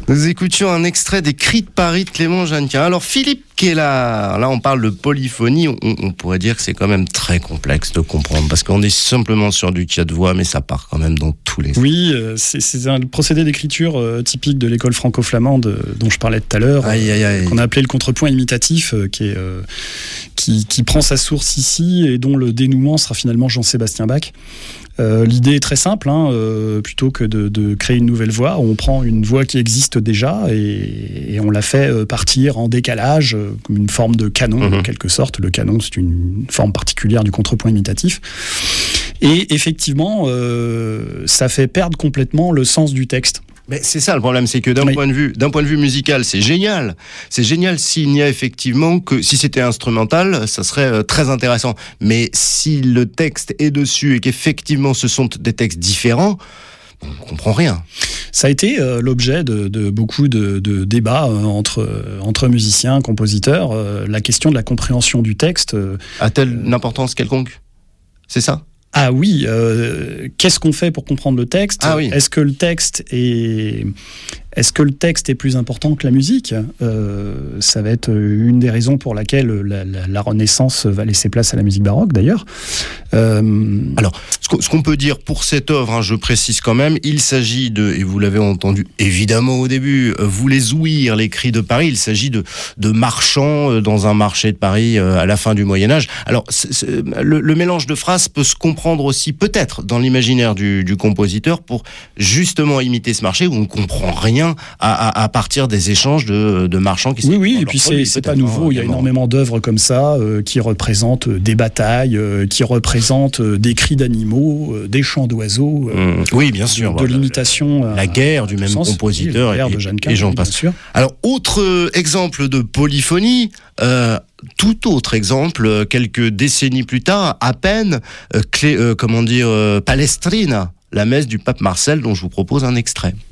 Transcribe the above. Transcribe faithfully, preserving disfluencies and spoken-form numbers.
Nous écoutions un extrait des Cris de Paris de Clément Jeannequin. Alors Philippe Quélard, là on parle de polyphonie, on, on pourrait dire que c'est quand même très complexe de comprendre, parce qu'on est simplement sur du quatre-voix, mais ça part quand même dans tous les... Oui, c'est, c'est un procédé d'écriture euh, typique de l'école franco-flamande euh, dont je parlais tout à l'heure, aïe, aïe, aïe. Euh, qu'on a appelé le contrepoint imitatif, euh, qui, est, euh, qui, qui prend sa source ici et dont le dénouement sera finalement Jean-Sébastien Bach. Euh, l'idée est très simple, hein, euh, plutôt que de, de créer une nouvelle voix, on prend une voix qui existe déjà et, et on la fait euh, partir en décalage, euh, comme une forme de canon, mmh. en quelque sorte. Le canon, c'est une forme particulière du contrepoint imitatif. Et effectivement, euh, ça fait perdre complètement le sens du texte. Mais c'est ça le problème, c'est que d'un oui. point de vue, d'un point de vue musical, c'est génial. C'est génial s'il n'y a effectivement que, si c'était instrumental, ça serait euh, très intéressant. Mais si le texte est dessus et qu'effectivement ce sont des textes différents, on ne comprend rien. Ça a été euh, l'objet de, de beaucoup de, de débats euh, entre, euh, entre musiciens, compositeurs. Euh, la question de la compréhension du texte. Euh, A-t-elle euh, une importance quelconque ? C'est ça ? Ah oui, euh, qu'est-ce qu'on fait pour comprendre le texte ? Ah oui. Est-ce que le texte est, est-ce que le texte est plus important que la musique ? euh, Ça va être une des raisons pour laquelle la, la, la Renaissance va laisser place à la musique baroque, d'ailleurs. Euh... Alors, ce qu'on peut dire pour cette œuvre, hein, je précise quand même, il s'agit de, et vous l'avez entendu évidemment au début, vous les ouïr, les Cris de Paris, il s'agit de, de marchands dans un marché de Paris à la fin du Moyen-Âge. Alors, c'est, c'est, le, le mélange de phrases peut se comprendre aussi, peut-être, dans l'imaginaire du, du compositeur, pour justement imiter ce marché où on ne comprend rien à, à, à partir des échanges de, de marchands qui Oui, oui, et puis c'est, c'est pas nouveau, il y a énormément d'œuvres comme ça euh, qui représentent des batailles, euh, qui représentent des cris d'animaux, euh, des chants d'oiseaux. Euh, mmh. Oui, bien sûr. De, de l'imitation. La, la guerre du même sens, compositeur oui, la guerre et, de Jeannequin, et j'en passe. Sûr. Alors, autre exemple de polyphonie, euh, tout autre exemple, quelques décennies plus tard, à peine, euh, clé, euh, comment dire, euh, Palestrina, la messe du pape Marcel, dont je vous propose un extrait.